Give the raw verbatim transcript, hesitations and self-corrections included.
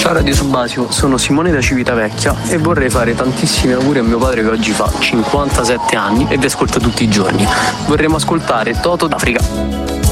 Ciao Radio Subasio, sono Simone da Civitavecchia e vorrei fare tantissimi auguri a mio padre che oggi fa cinquantasette anni e vi ascolta tutti i giorni. Vorremmo ascoltare Toto d'Africa.